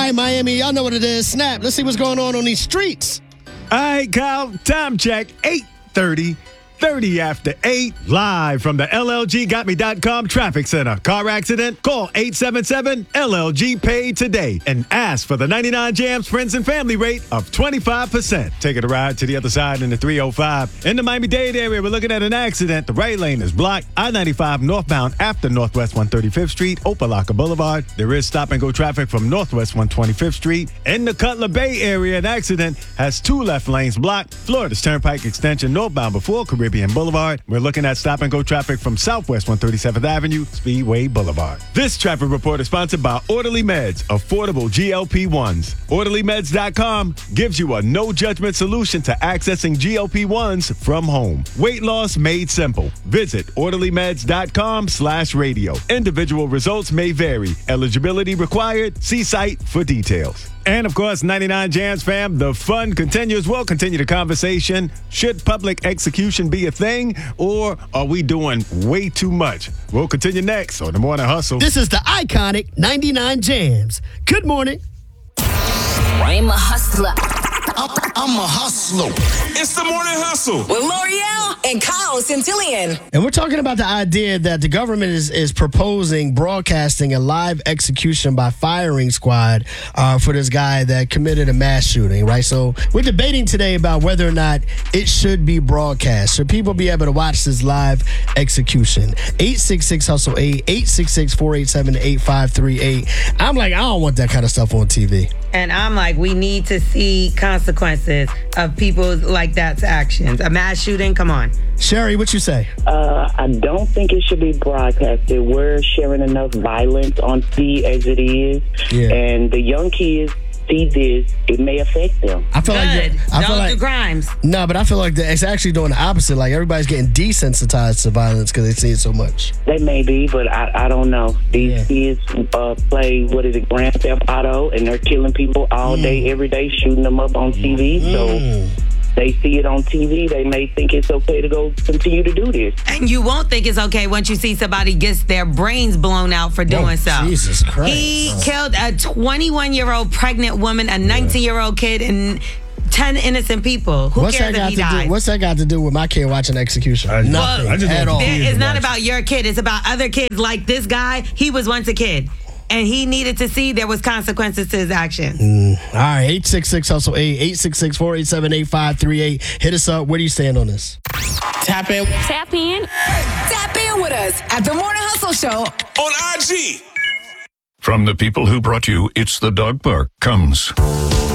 right, Miami, y'all know what it is. Snap. Let's see what's going on these streets. All right, Kyle, time check, 8:30. 30 after 8, live from the LLGGotMe.com Traffic Center. Car accident? Call 877-LLG-PAY today and ask for the 99 Jams Friends and Family rate of 25%. Taking a ride to the other side in the 305. In the Miami-Dade area, we're looking at an accident. The right lane is blocked. I-95 northbound after Northwest 135th Street, Opa-locka Boulevard. There is stop-and-go traffic from Northwest 125th Street. In the Cutler Bay area, an accident has 2 left lanes blocked. Florida's Turnpike Extension northbound before Caribbean Boulevard. We're looking at stop-and-go traffic from Southwest 137th Avenue, Speedway Boulevard. This traffic report is sponsored by Orderly Meds, affordable GLP-1s. OrderlyMeds.com gives you a no-judgment solution to accessing GLP-1s from home. Weight loss made simple. Visit OrderlyMeds.com/radio. Individual results may vary. Eligibility required. See site for details. And, of course, 99 Jams fam, the fun continues. We'll continue the conversation. Should public execution be a thing, or are we doing way too much? We'll continue next on The Morning Hustle. This is the iconic 99 Jams. Good morning. I'm a hustler. I'm a hustler. It's the Morning Hustle with L'Oreal and Kyle Centillion. And we're talking about the idea that the government is proposing broadcasting a live execution by firing squad for this guy that committed a mass shooting, right? So we're debating today about whether or not it should be broadcast. Should people be able to watch this live execution? 866-HUSTLE-8, 866-487-8538. I'm like, I don't want that kind of stuff on TV. And I'm like, we need to see consequences of people like that's actions. A mass shooting, come on. Sherry, what you say? I don't think it should be broadcasted. We're sharing enough violence on TV as it is. Yeah. And the young kids see this, it may affect them. I feel Don't do crimes. No, but I feel like it's actually doing the opposite. Like everybody's getting desensitized to violence because they see it so much. They may be, but I don't know. These kids play, Grand Theft Auto, and they're killing people all day, every day, shooting them up on TV. So they see it on TV, they may think it's okay to go continue to do this. And you won't think it's okay once you see somebody gets their brains blown out for doing so. Jesus Christ. He killed a 21-year-old pregnant woman, a 19-year-old kid, and 10 innocent people. Who cares if he died? What's that got to do with my kid watching execution? Nothing at all. It's not about your kid. It's about other kids like this guy. He was once a kid. And he needed to see there was consequences to his action. All right, 866-HUSTLE-8, 866-487-8538. Hit us up. Where do you stand on this? Tap in. Tap in. Tap in with us at the Morning Hustle Show on IG. From the people who brought you It's the Dog Park comes